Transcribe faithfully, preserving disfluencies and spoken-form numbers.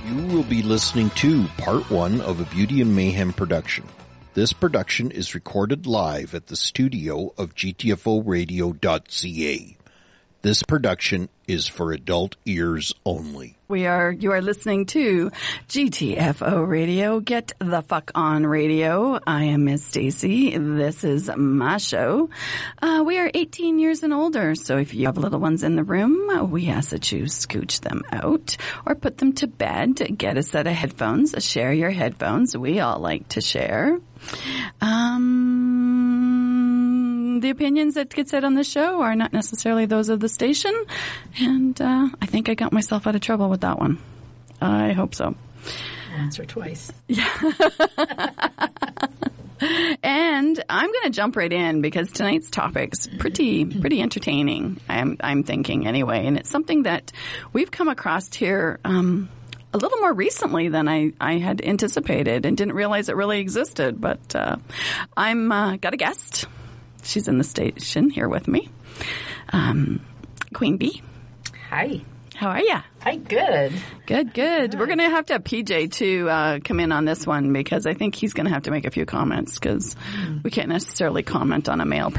You will be listening to part one of a Beauty and Mayhem production. This production is recorded live at the studio of G T F O radio dot C A. This production is for adult ears only. We are, you are listening to G T F O Radio, Get the Fuck On Radio. I am Miss Stacy. This is my show. Uh, we are eighteen years and older, so if you have little ones in the room, we ask that you scooch them out or put them to bed. Get a set of headphones. Share your headphones. We all like to share. Um, the opinions that get said on the show are not necessarily those of the station, and uh, I think I got myself out of trouble with that one. I hope so. Once or twice. Yeah. And I'm going to jump right in because tonight's topic's pretty pretty entertaining. I'm I'm thinking anyway, and it's something that we've come across here um, a little more recently than I, I had anticipated and didn't realize it really existed. But uh, I'm uh, got a guest. She's in the station here with me, um, Queen Bee. Hi. How are ya? Hi, good. Good, good. Hi. We're going to have to have P J, too, uh, come in on this one because I think he's going to have to make a few comments because mm. we can't necessarily comment on a male